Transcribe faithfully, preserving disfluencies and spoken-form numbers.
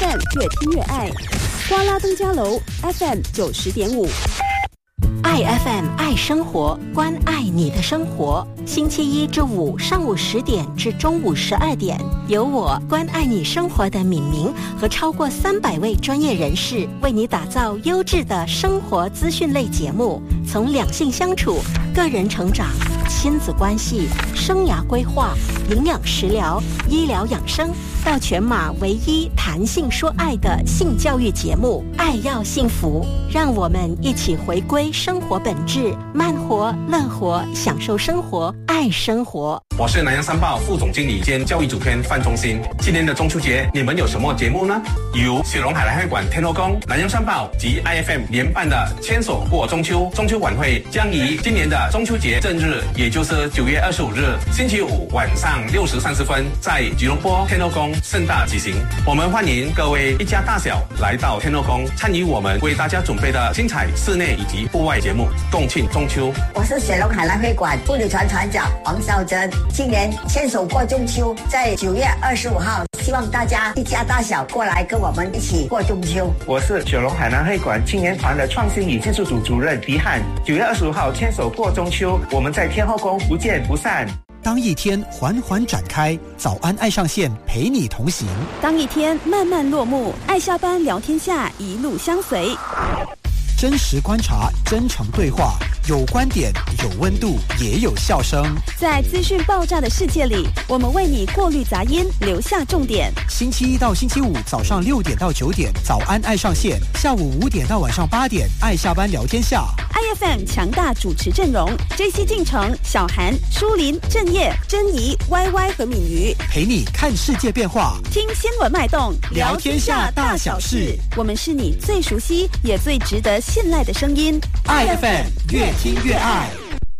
F M 越听越爱，瓜拉登嘉楼 F M 九十点五。 爱 F M 爱生活，关爱你的生活。星期一至五上午十点至中午十二点，由我关爱你生活的敏明和超过三百位专业人士为你打造优质的生活资讯类节目，从两性相处、个人成长、亲子关系、生涯规划、营养食疗、医疗养生，到全马唯一谈性说爱的性教育节目《爱要幸福》，让我们一起回归生活本质，慢活、乐活，享受生活，爱生活。 我是南洋三报副总经理兼教育主编范忠新。今年的中秋节，你们有什么节目呢？由雪隆海来会馆天后宫、南洋三报及 I F M 联办的牵手过中秋中秋晚会，将于今年的中秋节正日，也就是九月二十五日星期五晚上六时三十分，在吉隆坡天后宫盛大举行。我们欢迎各位一家大小来到天后宫，参与我们为大家准备的精彩室内以及户外节目，共庆中秋。 我是雪隆海来会馆妇女团团长王孝珍。今年牵手过中秋，在九月二十五号，希望大家一家大小过来跟我们一起过中秋。 我是雪隆海南会馆青年团的创新与技术组主任狄汉。九月二十五号牵手过中秋，我们在天后宫不见不散。 当一天缓缓展开，早安爱上线陪你同行。 当一天慢慢落幕，爱下班聊天下一路相随。 真实观察，真诚对话，有观点，有温度，也有笑声。 在资讯爆炸的世界里，我们为你过滤杂音，留下重点。 星期一到星期五早上六点到九点，早安爱上线；下午五点到晚上八点，爱下班聊天下。 I F M 强大主持阵容 ：J C 进城、小韩、舒林、郑业、珍妮、Y Y 和敏瑜， 陪你看世界变化， 听新闻脉动， 聊天下大小事。 我们是你最熟悉也最值得信赖的声音。 I F M 越听越爱。